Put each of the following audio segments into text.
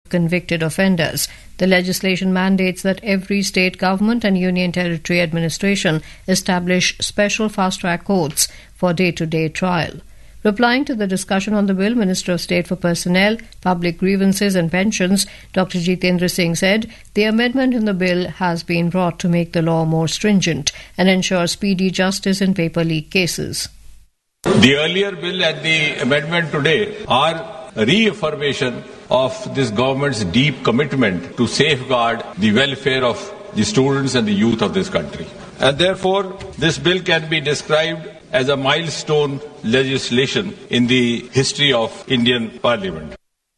convicted offenders. The legislation mandates that every state government and union territory administration establish special fast-track courts for day-to-day trial. Replying to the discussion on the bill, Minister of State for Personnel, Public Grievances and Pensions, Dr. Jitendra Singh said the amendment in the bill has been brought to make the law more stringent and ensure speedy justice in paper leak cases. The earlier bill and the amendment today are a reaffirmation of this government's deep commitment to safeguard the welfare of the students and the youth of this country. And therefore, this bill can be described as a milestone legislation in the history of Indian Parliament.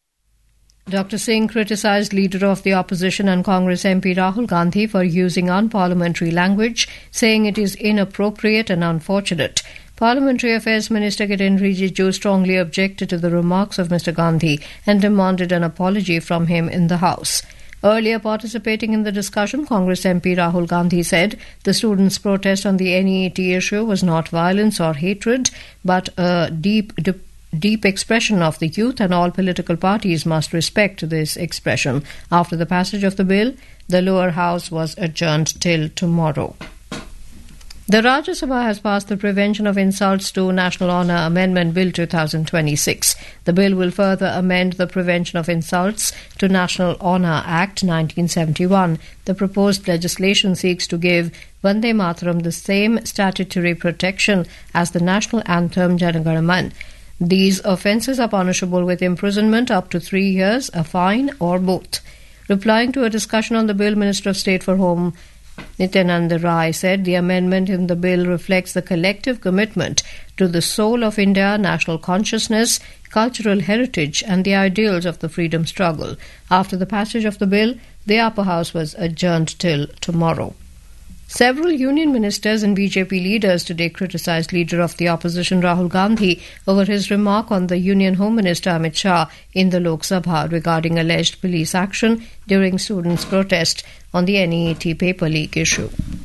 Dr. Singh criticised Leader of the Opposition and Congress MP Rahul Gandhi for using unparliamentary language, saying it is inappropriate and unfortunate. Parliamentary Affairs Minister Kiren Rijiju strongly objected to the remarks of Mr. Gandhi and demanded an apology from him in the House. Earlier participating in the discussion, Congress MP Rahul Gandhi said the students' protest on the NEET issue was not violence or hatred, but a deep expression of the youth, and all political parties must respect this expression. After the passage of the bill, the lower house was adjourned till tomorrow. The Rajya Sabha has passed the Prevention of Insults to National Honour Amendment Bill 2026. The bill will further amend the Prevention of Insults to National Honour Act 1971. The proposed legislation seeks to give Vande Mataram the same statutory protection as the national anthem Jana Gana Man. These offences are punishable with imprisonment up to 3 years, a fine, or both. Replying to a discussion on the bill, Minister of State for Home Nityananda Rai said the amendment in the bill reflects the collective commitment to the soul of India, national consciousness, cultural heritage and the ideals of the freedom struggle. After the passage of the bill, the upper house was adjourned till tomorrow. Several union ministers and BJP leaders today criticised Leader of the Opposition Rahul Gandhi over his remark on the Union Home Minister Amit Shah in the Lok Sabha regarding alleged police action during students' protest on the NEET paper leak issue.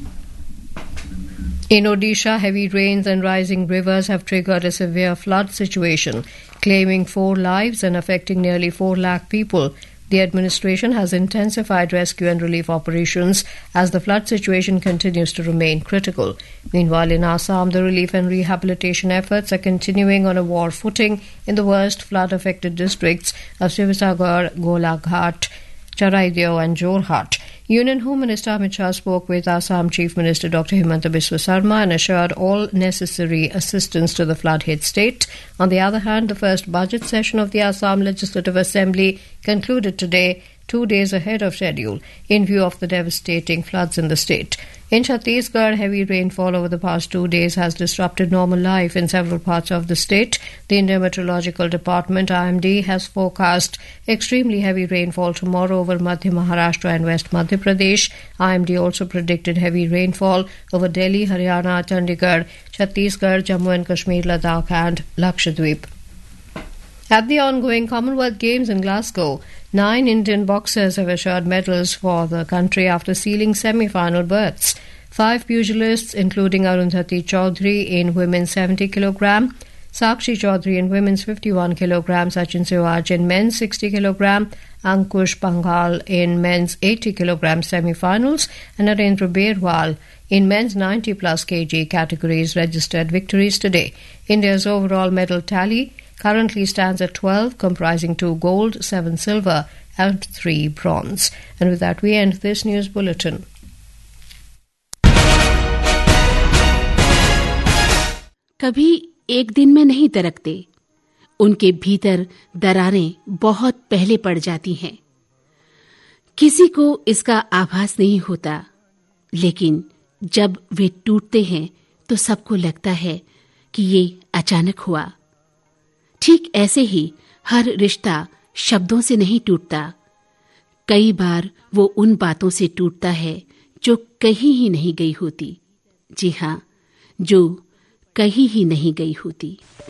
In Odisha, heavy rains and rising rivers have triggered a severe flood situation, claiming 4 lives and affecting nearly 4 lakh people. The administration has intensified rescue and relief operations as the flood situation continues to remain critical. Meanwhile, in Assam, the relief and rehabilitation efforts are continuing on a war footing in the worst flood-affected districts of Sivasagar, Golaghat, Charaideo and Jorhat. Union Home Minister Amit Shah spoke with Assam Chief Minister Dr. Himanta Biswa Sarma and assured all necessary assistance to the flood-hit state. On the other hand, the first budget session of the Assam Legislative Assembly concluded today, 2 days ahead of schedule, in view of the devastating floods in the state. In Chhattisgarh, heavy rainfall over the past 2 days has disrupted normal life in several parts of the state. The Indian Meteorological Department, IMD, has forecast extremely heavy rainfall tomorrow over Madhya Maharashtra and West Madhya Pradesh. IMD also predicted heavy rainfall over Delhi, Haryana, Chandigarh, Chhattisgarh, Jammu and Kashmir, Ladakh and Lakshadweep. At the ongoing Commonwealth Games in Glasgow, 9 Indian boxers have assured medals for the country after sealing semi-final berths. 5 pugilists, including Arundhati Chaudhary in women's 70 kg, Sakshi Chaudhary in women's 51 kg, Sachin Sewaj in men's 60 kg, Ankush Panghal in men's 80 kg semi-finals, and Narendra Berwal in men's 90 plus kg categories registered victories today. India's overall medal tally currently stands at 12, comprising 2 gold, 7 silver and 3 bronze. And with that, we end this news bulletin. कभी एक दिन में नहीं दरकते, उनके भीतर दरारें बहुत पहले पड़ जाती हैं। किसी को इसका आभास नहीं होता, लेकिन जब वे टूटते हैं तो सबको लगता है कि ये अचानक हुआ। ठीक ऐसे ही हर रिश्ता शब्दों से नहीं टूटता, कई बार वो उन बातों से टूटता है जो कहीं ही नहीं गई होती। जी हाँ, जो कहीं ही नहीं गई होती।